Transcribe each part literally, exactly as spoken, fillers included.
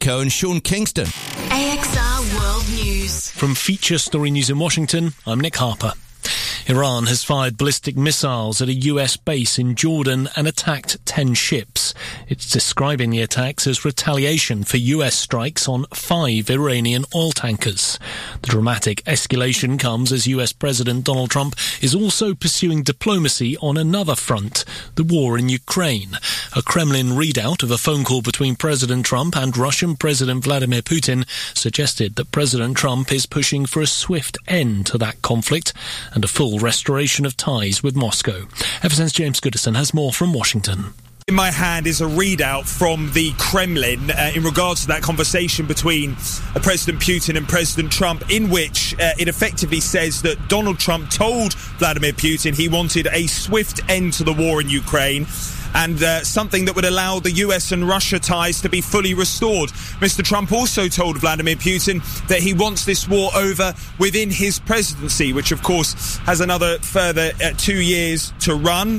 Coe and Sean Kingston. A X R World News. From Feature Story News in Washington, I'm Nick Harper. Iran has fired ballistic missiles at a U S base in Jordan and attacked ten ships. It's describing the attacks as retaliation for U S strikes on five Iranian oil tankers. The dramatic escalation comes as U S President Donald Trump is also pursuing diplomacy on another front, the war in Ukraine. A Kremlin readout of a phone call between President Trump and Russian President Vladimir Putin suggested that President Trump is pushing for a swift end to that conflict and a full restoration of ties with Moscow. F S N's James Goodison has more from Washington. In my hand is a readout from the Kremlin uh, in regards to that conversation between uh, President Putin and President Trump, in which uh, it effectively says that Donald Trump told Vladimir Putin he wanted a swift end to the war in Ukraine and uh, something that would allow the U S and Russia ties to be fully restored. Mister Trump also told Vladimir Putin that he wants this war over within his presidency, which of course has another further uh, two years to run.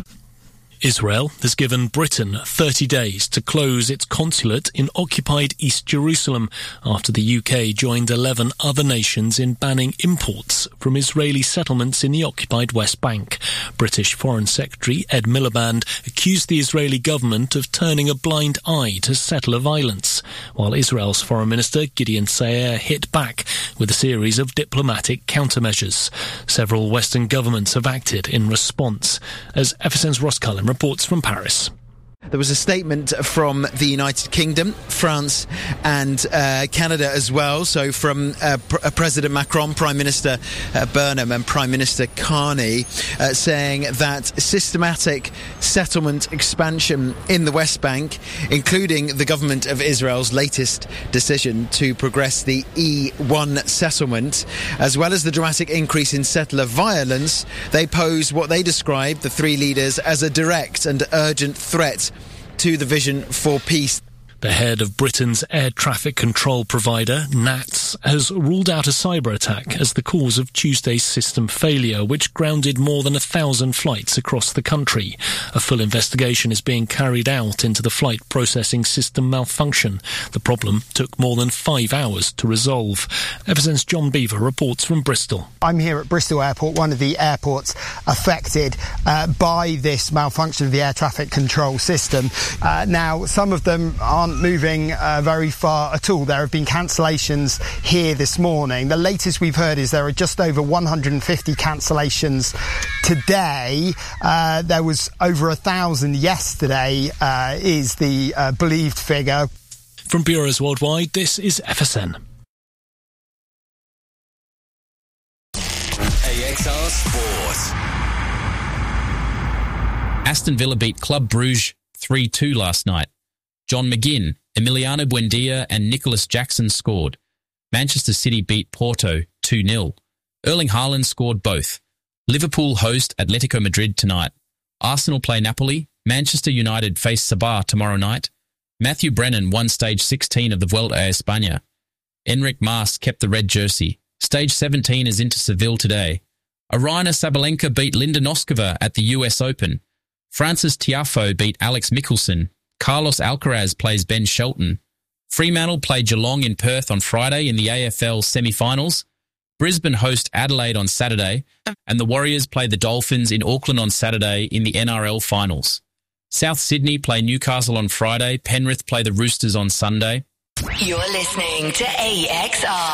Israel has given Britain thirty days to close its consulate in occupied East Jerusalem after the U K joined eleven other nations in banning imports from Israeli settlements in the occupied West Bank. British Foreign Secretary Ed Miliband accused the Israeli government of turning a blind eye to settler violence, while Israel's Foreign Minister Gideon Saer hit back with a series of diplomatic countermeasures. Several Western governments have acted in response, as F S N's Ross Cullen reports from Paris. There was a statement from the United Kingdom, France and uh, Canada as well. So from uh, P- President Macron, Prime Minister uh, Burnham and Prime Minister Carney uh, saying that systematic settlement expansion in the West Bank, including the government of Israel's latest decision to progress the E one settlement, as well as the dramatic increase in settler violence, they pose what they describe, the three leaders, as a direct and urgent threat to the vision for peace. The head of Britain's air traffic control provider, N A T S, has ruled out a cyber attack as the cause of Tuesday's system failure, which grounded more than a thousand flights across the country. A full investigation is being carried out into the flight processing system malfunction. The problem took more than five hours to resolve. Ever since John Beaver reports from Bristol. I'm here at Bristol Airport, one of the airports affected uh, by this malfunction of the air traffic control system. Uh, now, some of them aren't moving uh, very far at all. There have been cancellations here this morning. The latest we've heard is there are just over one hundred fifty cancellations today. Uh, there was over a thousand yesterday, uh, is the uh, believed figure. From bureaus worldwide, this is F S N. A X R Sport. Aston Villa beat Club Brugge three two last night. John McGinn, Emiliano Buendia and Nicholas Jackson scored. Manchester City beat Porto two nil. Erling Haaland scored both. Liverpool host Atletico Madrid tonight. Arsenal play Napoli. Manchester United face Sabah tomorrow night. Matthew Brennan won stage sixteen of the Vuelta a España. Enric Mas kept the red jersey. Stage seventeen is into Seville today. Aryna Sabalenka beat Linda Noskova at the U S Open. Frances Tiafoe beat Alex Michelsen. Carlos Alcaraz plays Ben Shelton. Fremantle play Geelong in Perth on Friday in the A F L semi-finals. Brisbane host Adelaide on Saturday, and the Warriors play the Dolphins in Auckland on Saturday in the N R L finals. South Sydney play Newcastle on Friday. Penrith play the Roosters on Sunday. You're listening to A X R.